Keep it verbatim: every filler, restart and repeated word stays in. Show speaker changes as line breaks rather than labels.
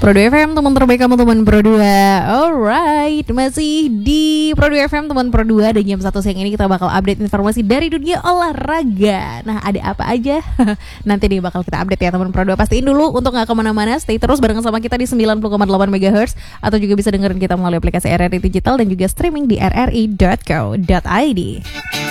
Pro dua F M, teman terbaik kamu, teman Pro dua. Alright, masih di Pro dua F M, teman Pro dua. Dan jam satu siang ini kita bakal update informasi dari dunia olahraga. Nah, ada apa aja? Nanti dia bakal kita update ya teman Pro dua. Pastiin dulu untuk gak kemana-mana, stay terus bareng sama kita di sembilan puluh koma delapan megahertz. Atau juga bisa dengerin kita melalui aplikasi R R I Digital dan juga streaming di r r i dot co dot i d.